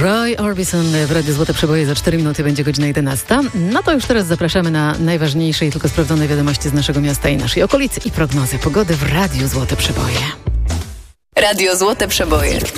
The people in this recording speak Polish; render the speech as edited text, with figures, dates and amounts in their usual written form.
Roy Orbison w Radiu Złote Przeboje. Za 4 minuty będzie godzina 11. No to już teraz zapraszamy na najważniejsze i tylko sprawdzone wiadomości z naszego miasta i naszej okolicy i prognozy pogody w Radiu Złote Przeboje. Radio Złote Przeboje.